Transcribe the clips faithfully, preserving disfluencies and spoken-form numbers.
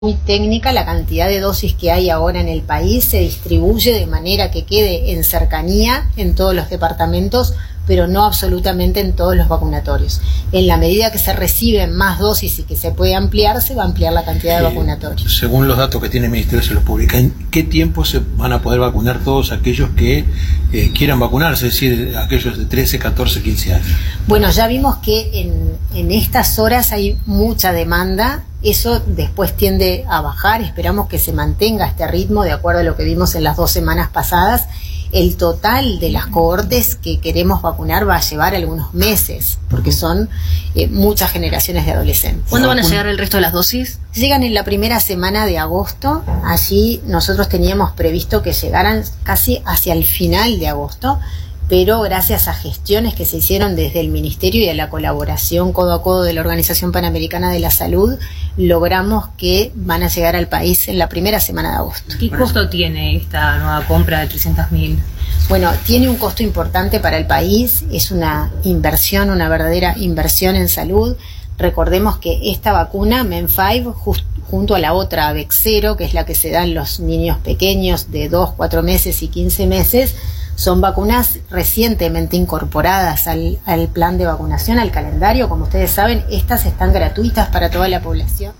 muy técnica, la cantidad de dosis que hay ahora en el país se distribuye de manera que quede en cercanía en todos los departamentos, pero no absolutamente en todos los vacunatorios. En la medida que se reciben más dosis y que se puede ampliar, se va a ampliar la cantidad de vacunatorios. Según los datos que tiene el Ministerio se los publica, ¿en qué tiempo se van a poder vacunar todos aquellos que eh, quieran vacunarse, es decir, aquellos de trece, catorce, quince años? Bueno, ya vimos que en, en estas horas hay mucha demanda. Eso después tiende a bajar, esperamos que se mantenga este ritmo de acuerdo a lo que vimos en las dos semanas pasadas. El total de las cohortes que queremos vacunar va a llevar algunos meses, porque son eh, muchas generaciones de adolescentes. ¿Cuándo van a llegar el resto de las dosis? Llegan en la primera semana de agosto. Allí nosotros teníamos previsto que llegaran casi hacia el final de agosto, pero gracias a gestiones que se hicieron desde el Ministerio y a la colaboración codo a codo de la Organización Panamericana de la Salud, logramos que van a llegar al país en la primera semana de agosto. ¿Qué costo tiene esta nueva compra de trescientos mil? Bueno, tiene un costo importante para el país, es una inversión, una verdadera inversión en salud. Recordemos que esta vacuna, MEN cinco, just, junto a la otra Vexero, que es la que se da en los niños pequeños de dos, cuatro meses y quince meses, son vacunas recientemente incorporadas al, al plan de vacunación, al calendario. Como ustedes saben, estas están gratuitas para toda la población.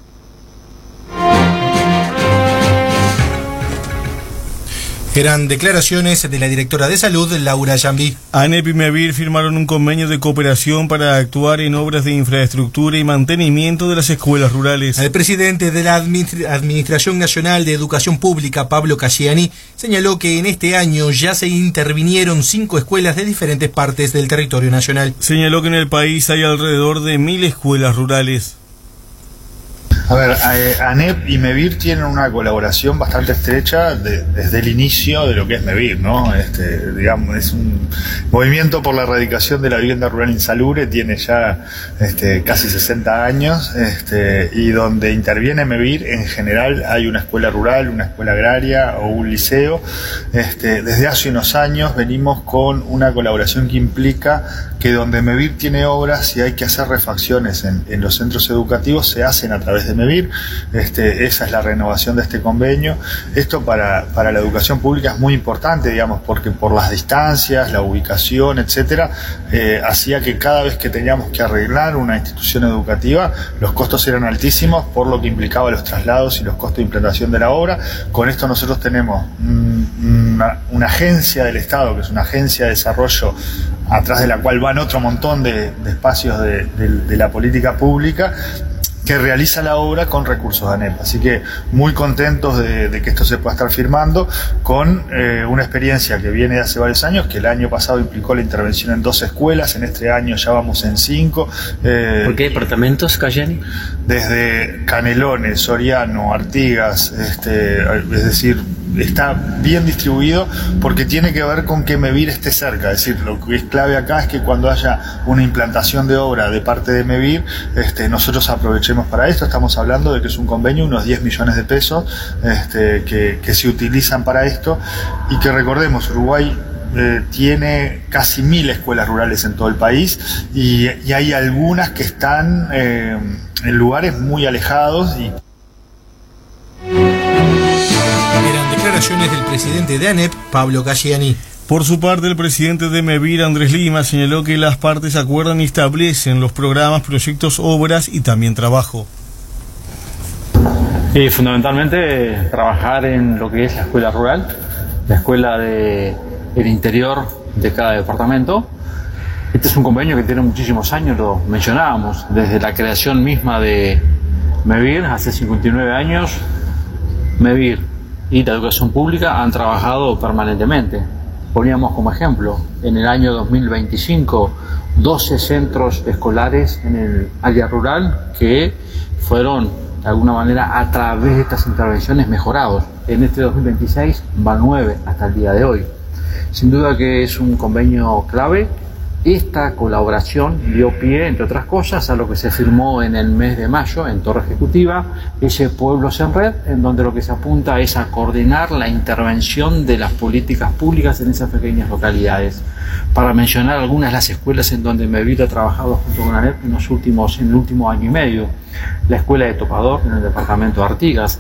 Eran declaraciones de la directora de Salud, Laura Yambi. ANEP y MEVIR firmaron un convenio de cooperación para actuar en obras de infraestructura y mantenimiento de las escuelas rurales. El presidente de la Administración Nacional de Educación Pública, Pablo Casciani, señaló que en este año ya se intervinieron cinco escuelas de diferentes partes del territorio nacional. Señaló que en el país hay alrededor de mil escuelas rurales. A ver, ANEP y MEVIR tienen una colaboración bastante estrecha de, desde el inicio de lo que es MEVIR, ¿no? Este, digamos, es un movimiento por la erradicación de la vivienda rural insalubre, tiene ya este, casi sesenta años, este, y donde interviene MEVIR, en general hay una escuela rural, una escuela agraria o un liceo. Este, desde hace unos años venimos con una colaboración que implica que donde MEVIR tiene obras y hay que hacer refacciones en, en los centros educativos, se hacen a través de MEVIR. Este, esa es la renovación de este convenio. Esto para, para la educación pública es muy importante, digamos, porque por las distancias, la ubicación, etcétera, eh, hacía que cada vez que teníamos que arreglar una institución educativa, los costos eran altísimos, por lo que implicaba los traslados y los costos de implantación de la obra. Con esto nosotros tenemos mm, una, una agencia del Estado, que es una agencia de desarrollo atrás de la cual van otro montón de, de espacios de, de, de la política pública, que realiza la obra con recursos de ANEP. Así que muy contentos de, de que esto se pueda estar firmando con eh, una experiencia que viene de hace varios años, que el año pasado implicó la intervención en dos escuelas, en este año ya vamos en cinco. Eh, ¿Por qué departamentos, Casciani? Desde Canelones, Soriano, Artigas, este, es decir, está bien distribuido porque tiene que ver con que MEVIR esté cerca. Es decir, lo que es clave acá es que cuando haya una implantación de obra de parte de MEVIR, este, nosotros aprovechemos para esto. Estamos hablando de que es un convenio, unos diez millones de pesos este, que, que se utilizan para esto, y que recordemos, Uruguay eh, tiene casi mil escuelas rurales en todo el país, y, y hay algunas que están eh, en lugares muy alejados y declaraciones del presidente de ANEP, Pablo Casciani. Por su parte, el presidente de MEVIR, Andrés Lima, señaló que las partes acuerdan y establecen los programas, proyectos, obras y también trabajo. Y fundamentalmente trabajar en lo que es la escuela rural, la escuela del interior de cada departamento. Este es un convenio que tiene muchísimos años, lo mencionábamos, desde la creación misma de MEVIR, hace cincuenta y nueve años, MEVIR y la educación pública han trabajado permanentemente. Poníamos como ejemplo, en el año dos mil veinticinco, doce centros escolares en el área rural que fueron, de alguna manera, a través de estas intervenciones mejorados. En este dos mil veintiséis van nueve hasta el día de hoy. Sin duda que es un convenio clave Esta colaboración dio pie, entre otras cosas, a lo que se firmó en el mes de mayo en Torre Ejecutiva, ese Pueblos en Red, en donde lo que se apunta es a coordinar la intervención de las políticas públicas en esas pequeñas localidades. Para mencionar algunas de las escuelas en donde MEVIR ha trabajado junto con ANEP en los últimos, en el último año y medio: la escuela de Topador en el departamento de Artigas,